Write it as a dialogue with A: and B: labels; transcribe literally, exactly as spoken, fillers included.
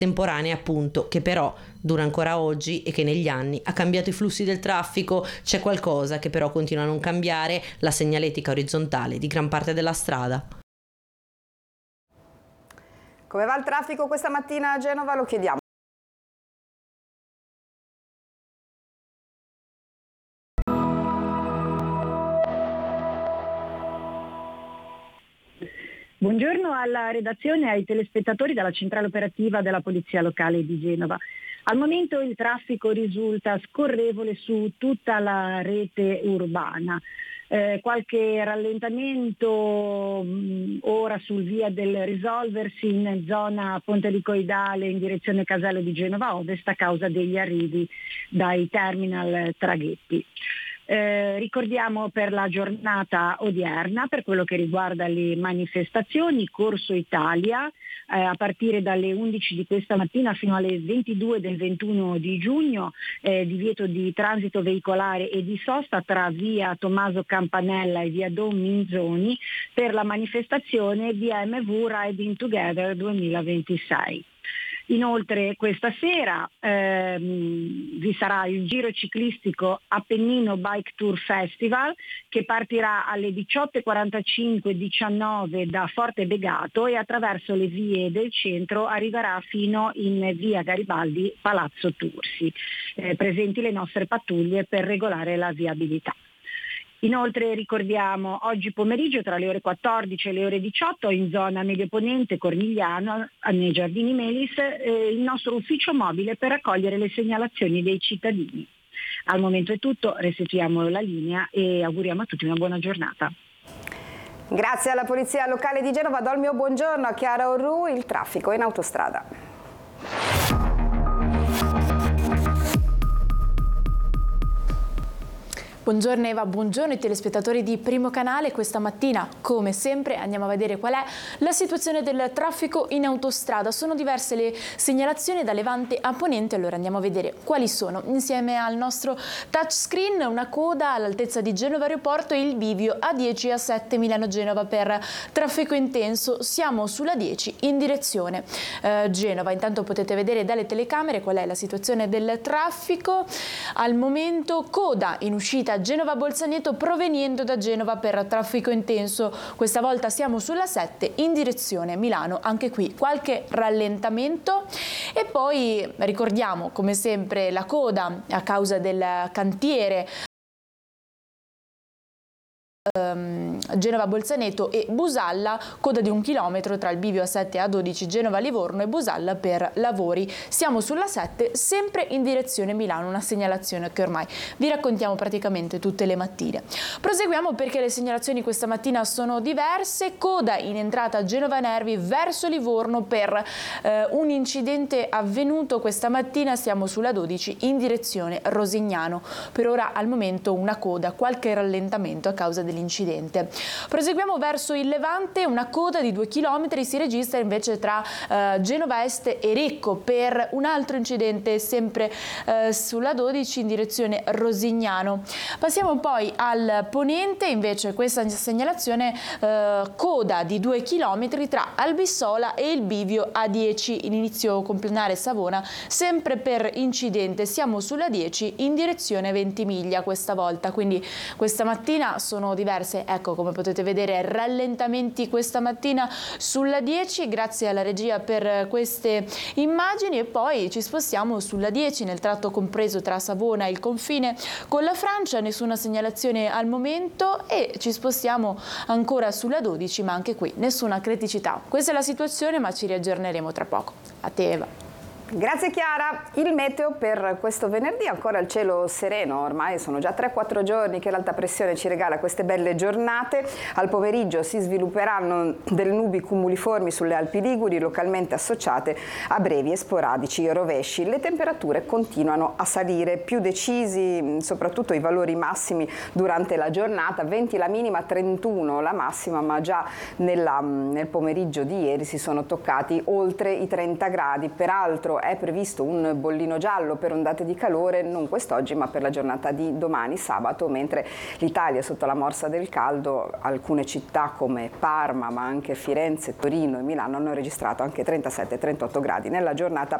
A: temporanea appunto, che però dura ancora oggi e che negli anni ha cambiato i flussi del traffico. C'è qualcosa che però continua a non cambiare: la segnaletica orizzontale di gran parte della strada.
B: Come va il traffico questa mattina a Genova? Lo chiediamo.
C: Buongiorno alla redazione e ai telespettatori dalla centrale operativa della Polizia Locale di Genova. Al momento il traffico risulta scorrevole su tutta la rete urbana. Eh, qualche rallentamento mh, ora sul via del risolversi in zona Ponte di Coidale in direzione Casello di Genova Ovest a causa degli arrivi dai terminal traghetti. Eh, ricordiamo per la giornata odierna, per quello che riguarda le manifestazioni, Corso Italia, eh, a partire dalle undici di questa mattina fino alle ventidue del ventuno di giugno, eh, divieto di transito veicolare e di sosta tra via Tommaso Campanella e via Don Minzoni per la manifestazione B M W Riding Together duemilaventisei. Inoltre questa sera ehm, vi sarà il giro ciclistico Appennino Bike Tour Festival che partirà alle diciotto e quarantacinque diciannove da Forte Begato e attraverso le vie del centro arriverà fino in via Garibaldi Palazzo Tursi. Eh, presenti le nostre pattuglie per regolare la viabilità. Inoltre ricordiamo oggi pomeriggio tra le ore quattordici e le ore diciotto in zona Medio Ponente Cornigliano nei Giardini Melis eh, il nostro ufficio mobile per raccogliere le segnalazioni dei cittadini. Al momento è tutto, restituiamo la linea e auguriamo a tutti una buona giornata.
B: Grazie alla Polizia Locale di Genova, do il mio buongiorno a Chiara Orru. Il traffico in autostrada.
D: Buongiorno Eva, buongiorno ai telespettatori di Primo Canale. Questa mattina, come sempre, andiamo a vedere qual è la situazione del traffico in autostrada. Sono diverse le segnalazioni da Levante a Ponente, allora andiamo a vedere quali sono. Insieme al nostro touchscreen, una coda all'altezza di Genova Aeroporto e il bivio A dieci e A sette Milano-Genova per traffico intenso. Siamo sulla dieci in direzione eh, Genova. Intanto potete vedere dalle telecamere qual è la situazione del traffico. Al momento coda in uscita Genova-Bolzaneto proveniendo da Genova per traffico intenso. Questa volta siamo sulla sette in direzione Milano, anche qui qualche rallentamento. E poi ricordiamo come sempre la coda a causa del cantiere Genova-Bolzaneto e Busalla, coda di un chilometro tra il bivio A sette e A dodici Genova-Livorno e Busalla per lavori. Siamo sulla sette sempre in direzione Milano, una segnalazione che ormai vi raccontiamo praticamente tutte le mattine. Proseguiamo perché le segnalazioni questa mattina sono diverse. Coda in entrata Genova Nervi verso Livorno per eh, un incidente avvenuto questa mattina. Siamo sulla dodici in direzione Rosignano. Per ora al momento una coda, qualche rallentamento a causa dell'incidente. Proseguiamo verso il Levante, una coda di due chilometri si registra invece tra eh, Genova Est e Recco per un altro incidente sempre eh, sulla dodici in direzione Rosignano. Passiamo poi al Ponente, invece questa segnalazione eh, coda di due chilometri tra Albissola e il bivio A dieci in inizio complanare Savona, sempre per incidente. Siamo sulla dieci in direzione Ventimiglia questa volta, quindi questa mattina sono diverse, ecco come potete vedere rallentamenti questa mattina sulla dieci, grazie alla regia per queste immagini. E poi ci spostiamo sulla dieci nel tratto compreso tra Savona e il confine con la Francia, nessuna segnalazione al momento, e ci spostiamo ancora sulla dodici, ma anche qui nessuna criticità. Questa è la situazione, ma ci riaggiorneremo tra poco. A te Eva.
B: Grazie Chiara. Il meteo per questo venerdì, ancora il cielo sereno, ormai sono già tre quattro giorni che l'alta pressione ci regala queste belle giornate. Al pomeriggio si svilupperanno delle nubi cumuliformi sulle Alpi Liguri, localmente associate a brevi e sporadici rovesci. Le temperature continuano a salire, più decisi soprattutto i valori massimi durante la giornata, venti la minima, trentuno la massima, ma già nella, nel pomeriggio di ieri si sono toccati oltre i trenta gradi. Peraltro è previsto un bollino giallo per ondate di calore, non quest'oggi ma per la giornata di domani sabato, mentre l'Italia è sotto la morsa del caldo. Alcune città come Parma, ma anche Firenze, Torino e Milano hanno registrato anche trentasette trentotto gradi nella giornata